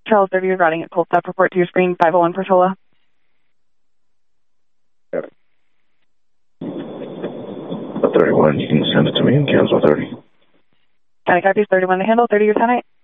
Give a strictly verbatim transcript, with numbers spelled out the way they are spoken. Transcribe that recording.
Charles thirty, you're routing at Cold Stop. Report to your screen, five oh one Portola. Got it. thirty-one, you can send it to me in Kansas thirty. County copies, thirty-one to handle, thirty your ten eight.